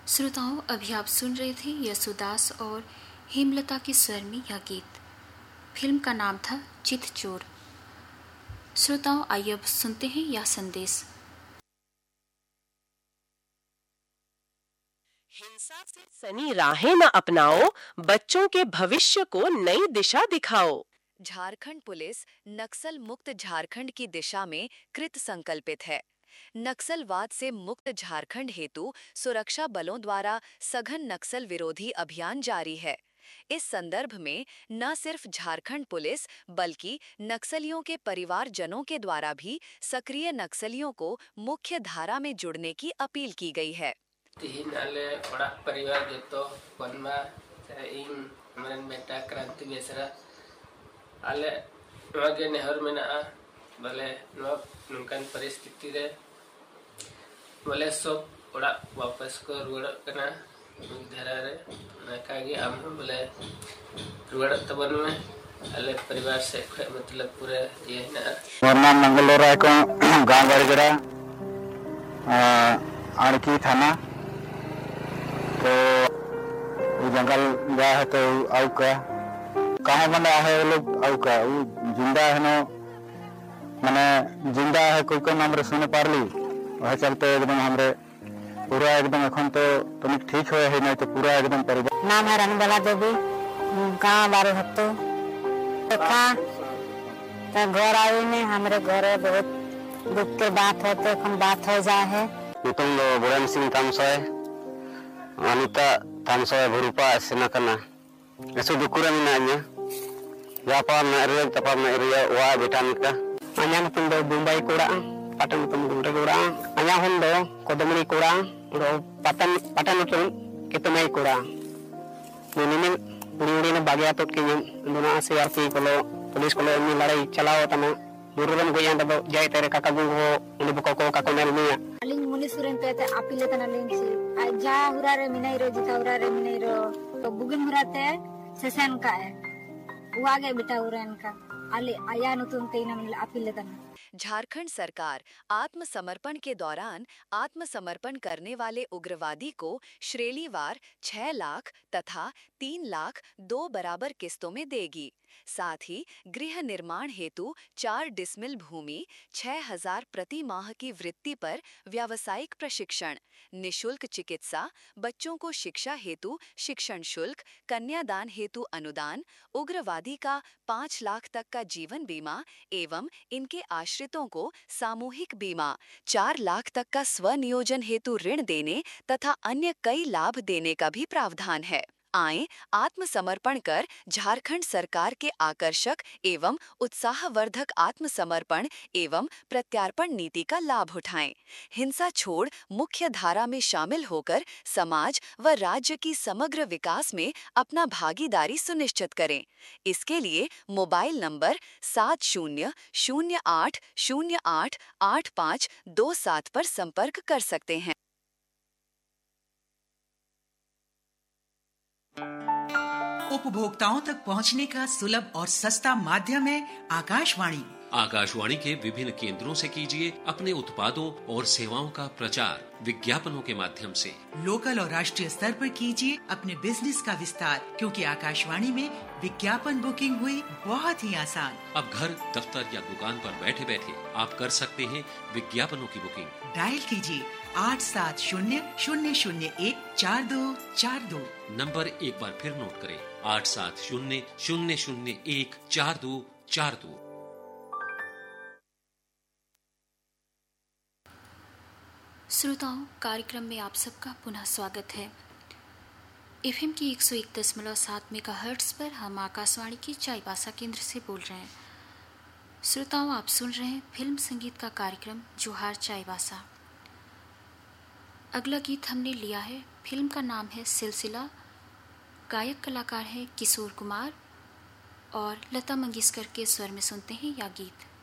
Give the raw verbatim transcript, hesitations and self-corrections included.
श्रोताओं, अभी आप सुन रहे थे यशोदास और हेमलता के स्वर में यह गीत। फिल्म का नाम था चितचोर। श्रोताओं, आइए अब सुनते हैं यह संदेश। हिंसा से सनी राहें न अपनाओ, बच्चों के भविष्य को नई दिशा दिखाओ। झारखंड पुलिस नक्सल मुक्त झारखंड की दिशा में कृत संकल्पित है। नक्सलवाद से मुक्त झारखंड हेतु सुरक्षा बलों द्वारा सघन नक्सल विरोधी अभियान जारी है। इस संदर्भ में न सिर्फ झारखंड पुलिस बल्कि नक्सलियों के परिवारजनों के द्वारा भी सक्रिय नक्सलियों को मुख्य धारा में जुड़ने की अपील की गई है। तिहिन आले ओड़ा परिवार जतो कोनमा इन मरन बेटा क्रांति बेसरा आले नवागे नेहर मेना बले नवा नुनकान परिस्थिति रे बले सब ओड़ा वापस को रुड़ कना धारा रे नाकागे आम बले रुड़ तबन में आले परिवार से मतलब पूरे ये ना वरना मंगलोरा को गांव बरगड़ा आणकी थाना तो वो जंगल गया है तो आउ का कहाँ बना है वो लोग आउ का वो जिंदा है ना मैंने जिंदा है कोई को नाम रे सुने पार ली वह चलते एकदम हमरे पूरा एकदम अखन तो तनिक ठीक हुए है नहीं तो पूरा एकदम परिवार। नाम है रनबाला देवी, गाँव बारे हत्तो देखा तो घर आई में हमारे घर बहुत दुख के बात होते अखन बात हो जाए है। तुम लोग बुरान सिंह तामसोय अनिता तामसोय भुरुपा सेना कना ऐसे दुकुरा मिनाnya जापा ना रे तपा ना रे वा बेटान का अnya तुम दो मुंबई कोड़ा पटन तुम गुंडे कोड़ा अnya हम दो कोदमरी कोड़ा दो पटन पटन तुम कितने कोड़ा मुनिने मुनिने ने बागिया तो के दोना सीआरपी कोलो पुलिस कोलो में लड़ाई चलाओ तना मुरुगन गोया दो जाय तेरे काका गुंगो उनि बको को काको नेल मिया अलिंग मुनि सुरेन पे ते अपीले तना लिंग से आजा हुरा रे मिनाई रो जिता हुरा रे मिनाई रो तो बुगिन हुराते सेसन का है वो आगे बेटा हुरन का आले आया नुतुन ते ना मिला अपीले तना। झारखंड सरकार आत्मसमर्पण के दौरान आत्मसमर्पण करने वाले उग्रवादी को श्रेणीवार छह लाख तथा तीन लाख दो बराबर किस्तों में देगी। साथ ही गृह निर्माण हेतु चार डिसमिल भूमि, छह हजार प्रति माह की वृत्ति पर व्यावसायिक प्रशिक्षण, निशुल्क चिकित्सा, बच्चों को शिक्षा हेतु शिक्षण शुल्क, कन्यादान हेतु अनुदान, उग्रवादी का पाँच लाख तक का जीवन बीमा एवं इनके आश्रितों को सामूहिक बीमा, चार लाख तक का स्वनियोजन हेतु ऋण देने तथा अन्य कई लाभ देने का भी प्रावधान है। आएं, आत्मसमर्पण कर झारखंड सरकार के आकर्षक एवं उत्साहवर्धक आत्मसमर्पण एवं प्रत्यार्पण नीति का लाभ उठाएं। हिंसा छोड़ मुख्य धारा में शामिल होकर समाज व राज्य की समग्र विकास में अपना भागीदारी सुनिश्चित करें। इसके लिए मोबाइल नंबर सात शून्य शून्य आठ शून्य आठ आठ पाँच दो सात पर संपर्क कर सकते हैं। उपभोक्ताओं तक पहुंचने का सुलभ और सस्ता माध्यम है आकाशवाणी। आकाशवाणी के विभिन्न केंद्रों से कीजिए अपने उत्पादों और सेवाओं का प्रचार विज्ञापनों के माध्यम से। लोकल और राष्ट्रीय स्तर पर कीजिए अपने बिजनेस का विस्तार, क्योंकि आकाशवाणी में विज्ञापन बुकिंग हुई बहुत ही आसान। अब घर, दफ्तर या दुकान पर बैठे बैठे आप कर सकते हैं विज्ञापनों की बुकिंग। डायल कीजिए आठ सात शून्य शून्य शून्य एक चार दो चार दो। नंबर एक बार फिर नोट करें, आठ सात शून्य शून्य शून्य एक चार दो चार दो। श्रोताओं, कार्यक्रम में आप सबका पुनः स्वागत है। एफएम की एक सौ एक दशमलव सात मेगाहर्ट्ज पर हम आकाशवाणी के चाईबासा केंद्र से बोल रहे हैं। श्रोताओं, आप सुन रहे हैं फिल्म संगीत का कार्यक्रम जोहार चाईबासा। अगला गीत हमने लिया है, फिल्म का नाम है सिलसिला। गायक कलाकार है किशोर कुमार और लता मंगेशकर के स्वर में सुनते हैं यह गीत।